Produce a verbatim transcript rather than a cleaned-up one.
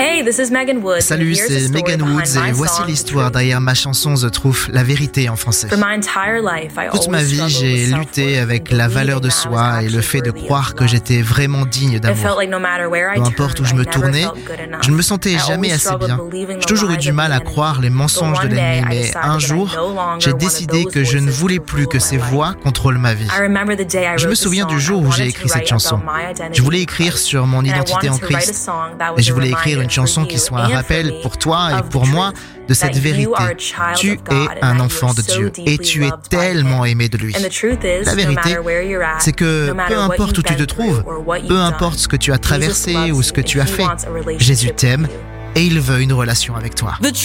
Hey, this is Megan Woods. Salut, c'est Megan Woods et voici l'histoire derrière ma chanson The Truth, la vérité en français. Toute ma vie, j'ai lutté avec la valeur de soi et le fait de croire que j'étais vraiment digne d'amour. Peu importe où je me tournais, je ne me sentais jamais assez bien. J'ai toujours eu du mal à croire les mensonges de l'ennemi, mais un jour, j'ai décidé que je ne voulais plus que ces voix contrôlent ma vie. Je me souviens du jour où j'ai écrit cette chanson. Je voulais écrire sur mon identité en Christ et je voulais écrire une chanson qui soit un rappel pour toi et pour moi de cette vérité. Tu es un enfant de Dieu et tu es tellement aimé de lui. La vérité, c'est que peu importe où tu te trouves, peu importe ce que tu as traversé ou ce que tu as fait, Jésus t'aime et il veut une relation avec toi.